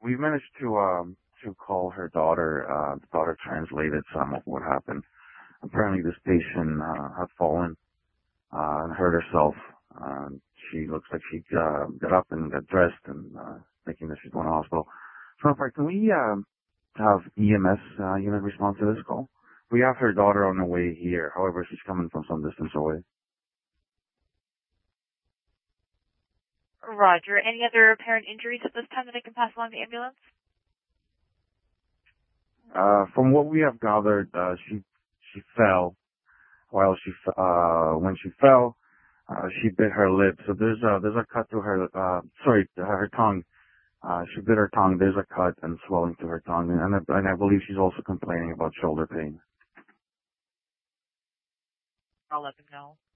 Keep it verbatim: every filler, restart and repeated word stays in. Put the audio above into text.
we managed to um to call her daughter. Uh, the daughter translated some of what happened. Apparently, this patient uh, had fallen uh, and hurt herself. Uh, she looks like she uh, got up and got dressed and uh, thinking that she's going to the hospital. So, in fact, can we uh, have E M S uh, unit respond to this call? We have her daughter on the way here. However, she's coming from some distance away. Roger. Any other apparent injuries at this time that I can pass along to the ambulance? Uh, from what we have gathered, uh, she she fell while she f- uh when she fell, uh, she bit her lip. So there's a there's a cut to her uh sorry to her tongue. Uh, she bit her tongue. There's a cut and swelling to her tongue, and and I, and I believe she's also complaining about shoulder pain. I'll let them know.